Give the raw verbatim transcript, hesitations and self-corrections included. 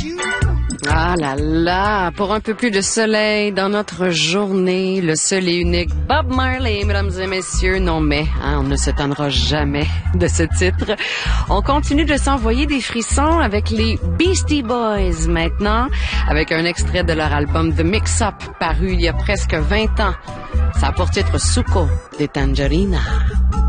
Ah là là, pour un peu plus de soleil dans notre journée, le seul et unique Bob Marley, mesdames et messieurs. Non mais, hein, on ne s'étonnera jamais de ce titre. On continue de s'envoyer des frissons avec les Beastie Boys maintenant, avec un extrait de leur album The Mix-Up, paru il y a presque vingt ans. Ça a pour titre Succo de Tangerina.